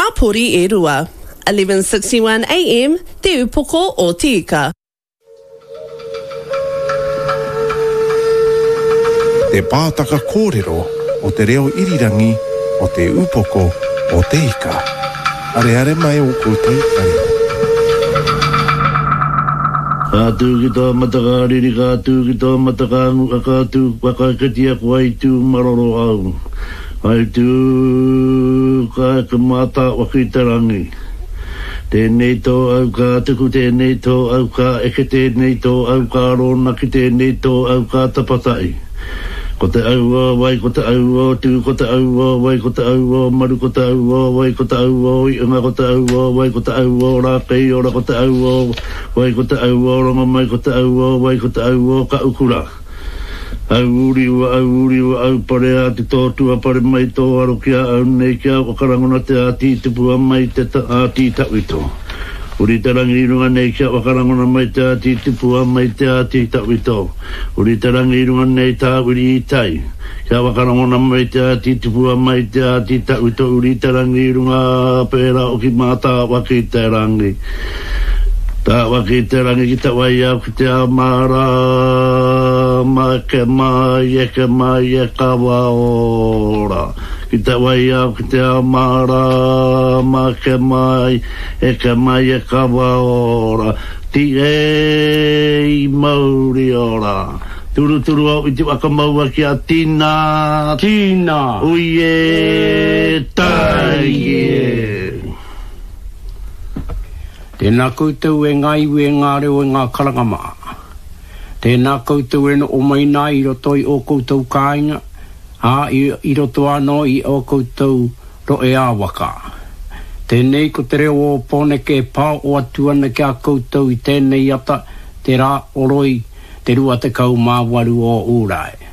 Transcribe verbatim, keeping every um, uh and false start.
Ngā Pori e Rua, eleven sixty-one a m, Te Upoko o Tika. Te pātaka kōrero o te reo irirangi o te upoko o te ika. Are are mai o koutou kare. Kātū ki tō mataka riri, kātū ki tō mataka nguka, kātū whakakatia ko ai tū maroro au. Ai tū ka ka mata wakitarangi. Tēnei tō au ka tuku, tēnei tō au ka eke, tēnei tō au ka rona ki, tēnei tō au ka tapatai. Ko te aua wai, ko te aua tū, ko te aua wai, ko te aua maru, ko te aua wai, ko te aua i unga, ko te aua wai, ko te aua rā kei ora, ko te aua wai, ko te aua ronga mai, ko te aua wai, ko te aua ka ukura. Au uri ua, au uri ua, au pare a te tōtua, pare mai tō aro kia, au nei kia, o karangona te ati tupua mai te ati tawito. Uri te rangi runga nei kia wakarangona mai te ati tupua mai te ati tawito. Uri te rangi runga nei tā uri i tai. Kia wakarangona mai te ati tupua mai te ati tawito. Uri te rangi runga pēra o ki mātā waki te rangi. Tā waki te rangi ki te wai au ki te amara. Ma ke mai e ke mai e kawa ora. Ki te wai au ki te amara, ma ke mai, e ke mai e kawa ora. Ti e i mauri ora. Turu turu au i te wakamaua ki a tina. Tina. Ui e tai e. Tēnā koutou e ngai ue ngā reo e ngā karangamaa. Tēnā koutou e no o mai nā i roto i o koutou kāinga. A i, i roto anō i o koutou ro e āwaka. Tēnei ko te reo o pone ke pā o atuana ki a koutou i tēnei ata te rā oroi te rua te kau māwaru o ūrai.